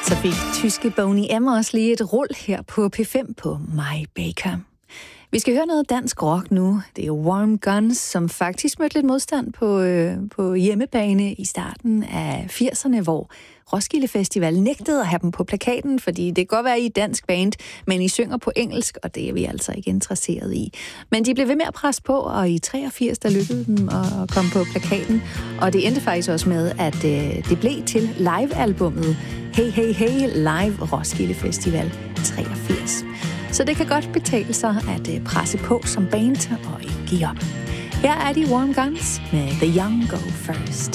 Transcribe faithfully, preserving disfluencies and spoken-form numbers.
Så fik tyske Boney M også lige et rul her på P fem på My Baker. Vi skal høre noget dansk rock nu. Det er Warm Guns, som faktisk mødte lidt modstand på, øh, på hjemmebane i starten af firserne, hvor Roskilde Festival nægtede at have dem på plakaten, fordi det kan godt være, I er dansk band, men I synger på engelsk, og det er vi altså ikke interesseret i. Men de blev ved med at presse på, og i treogfirs der lykkedes dem at komme på plakaten, og det endte faktisk også med, at øh, det blev til live-albummet Hey Hey Hey Live Roskilde Festival treogfirs. Så det kan godt betale sig at øh, presse på som band og ikke give op. Her er de Warm Guns med The Young Go First.